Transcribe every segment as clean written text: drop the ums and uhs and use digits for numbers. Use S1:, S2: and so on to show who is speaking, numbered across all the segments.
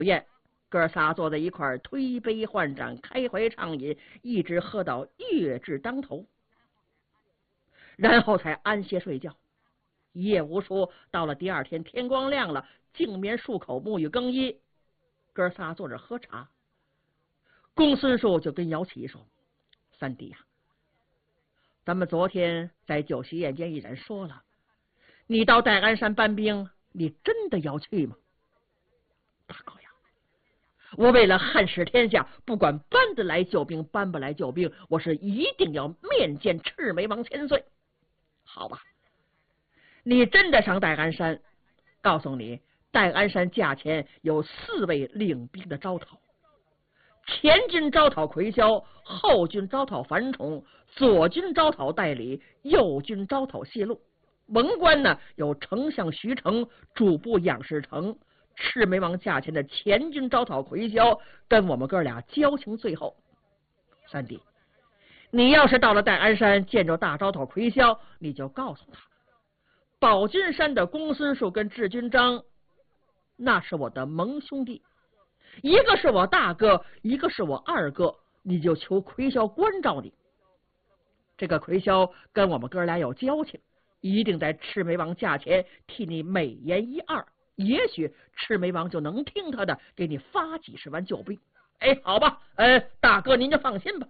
S1: 宴，哥仨坐在一块儿，推杯换盏，开怀畅饮，一直喝到月至当头，然后才安歇睡觉。一夜无书，到了第二天天光亮了，净眠漱口，沐浴更衣，哥仨坐着喝茶。公孙述就跟姚启说：“三弟呀，咱们昨天在酒席宴间已然说了，你到戴安山搬兵，你真的要去吗？”大哥呀，我为了汉室天下，不管搬得来救兵，搬不来救兵，我是一定要面见赤眉王千岁。好吧，你真的上戴安山，告诉你，戴安山驾前有4位领兵的招讨，前军招讨魁霄，后军招讨樊崇，左军招讨代理，右军招讨谢禄。文官呢有丞相徐成、主簿杨士成。赤眉王驾前的前军招讨魁霄，跟我们哥俩交情最厚。三弟，你要是到了戴安山见着大招讨魁霄，你就告诉他，宝君山的公孙述跟智军章，那是我的盟兄弟，一个是我大哥，一个是我二哥，你就求魁霄关照你。这个魁霄跟我们哥俩有交情，一定在赤眉王驾前替你美言一二，也许赤眉王就能听他的，给你发几10万救兵。哎，好吧，大哥您就放心吧。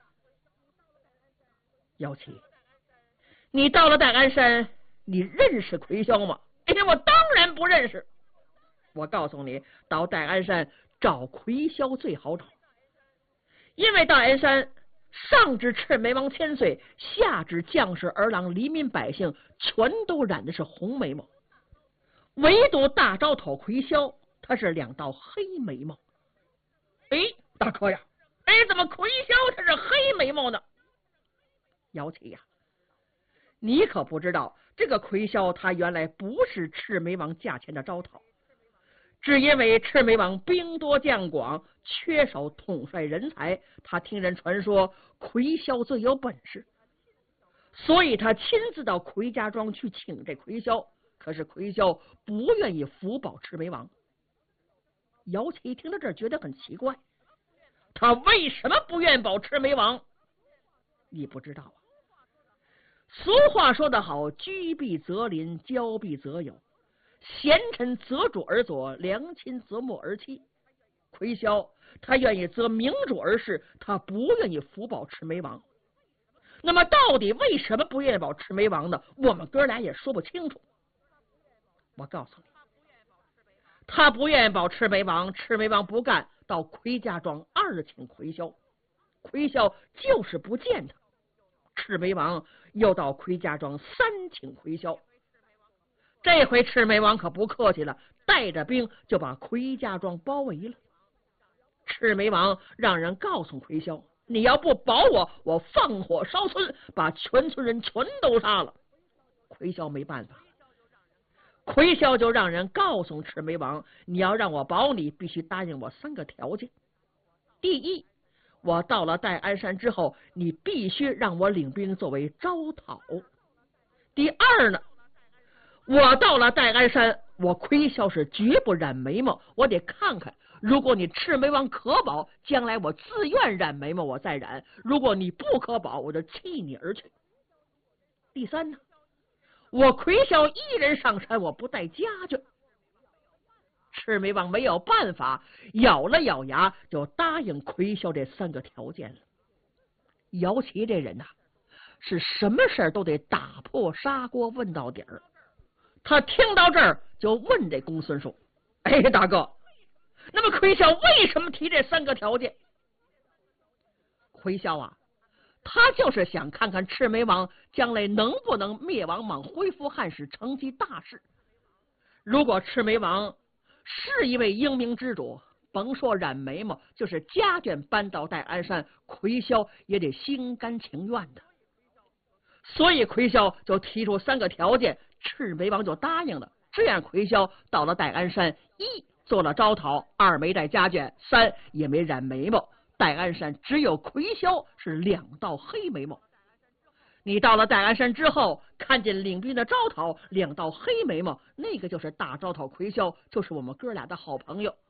S1: 姚启，你到了戴安山，你认识魁霄吗？哎呀，我当然不认识。我告诉你，到戴安山找魁霄最好找，因为戴安山上至赤眉王千岁，下至将士儿郎黎民百姓，全都染的是红眉毛，唯独大招讨魁霄，他是2道黑眉毛。哎，大哥呀，怎么魁霄他是黑眉毛呢？姚启呀，你可不知道，这个魁霄他原来不是赤眉王驾前的招讨，只因为赤眉王兵多将广，缺少统帅人才，他听人传说魁霄最有本事，所以他亲自到魁家庄去请这魁霄。可是魁霄不愿意辅保赤眉王。姚启听到这儿觉得很奇怪，他为什么不愿保赤眉王？你不知道啊。俗话说得好，居必择邻，交必择友，贤臣择主而佐，良亲择木而妻。魁霄他愿意择明主而事，他不愿意辅保赤眉王。那么到底为什么不愿意保赤眉王呢？我们哥俩也说不清楚。我告诉你，他不愿意保赤眉王，赤眉王不干，到魁家庄2请魁霄，魁霄就是不见他。赤眉王又到魁家庄3请魁霄，这回赤眉王可不客气了，带着兵就把魁家庄包围了。赤眉王让人告诉魁霄，你要不保我，我放火烧村，把全村人全都杀了。魁霄没办法，魁霄就让人告诉赤眉王，你要让我保你，必须答应我3个条件。第一，我到了戴安山之后，你必须让我领兵作为招讨。第二呢，我到了戴安山，我魁霄是绝不染眉毛，我得看看，如果你赤眉王可保，将来我自愿染眉毛，我再染；如果你不可保，我就弃你而去。第三呢，我魁霄一人上山，我不带家眷。赤眉王没有办法，咬了咬牙，就答应魁霄这3个条件了。姚启这人呐，是什么事都得打破砂锅问到底儿。他听到这儿就问这公孙述：“哎，大哥，那么魁霄为什么提这3个条件？”魁霄啊，他就是想看看赤眉王将来能不能灭王莽，恢复汉室，成其大事。如果赤眉王是一位英明之主，甭说染眉毛，就是家眷搬到戴安山，魁霄也得心甘情愿的。所以魁霄就提出3个条件，赤眉王就答应了。这样魁霄到了戴安山，一做了招讨，二没带家眷，三也没染眉毛。戴安山只有魁霄是2道黑眉毛。你到了戴安山之后，看见领兵的招讨2道黑眉毛，那个就是大招讨魁霄，就是我们哥俩的好朋友。